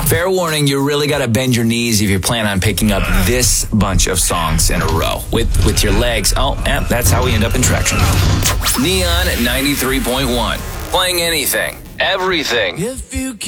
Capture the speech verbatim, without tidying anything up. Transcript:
Fair warning, you really got to bend your knees if you plan on picking up this bunch of songs in a row. With with your legs, oh, eh, that's how we end up in traction. Neon ninety-three point one. Playing anything, everything. If you